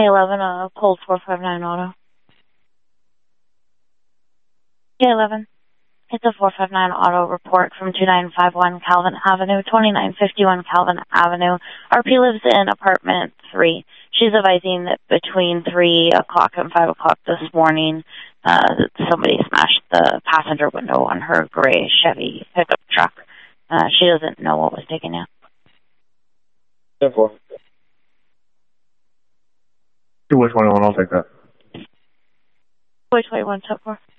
K11, cold 459 auto. K11. It's a 459 auto report from 2951 Calvin Avenue, 2951 Calvin Avenue. RP lives in apartment 3. She's advising that between 3 o'clock and 5 o'clock this morning, somebody smashed the passenger window on her gray Chevy pickup truck. She doesn't know what was taken out. 10-4. 2-21, I'll take that. 221, 10-4.